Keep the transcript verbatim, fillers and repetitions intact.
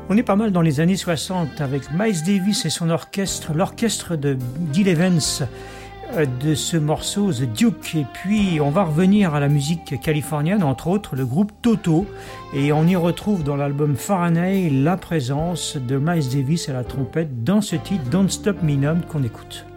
On est pas mal dans les années soixante avec Miles Davis et son orchestre, l'orchestre de Gil Evans euh, de ce morceau The Duke. Et puis on va revenir à la musique californienne, entre autres le groupe Toto. Et on y retrouve dans l'album Fahrenheit la présence de Miles Davis à la trompette dans ce titre Don't Stop Me Now qu'on écoute.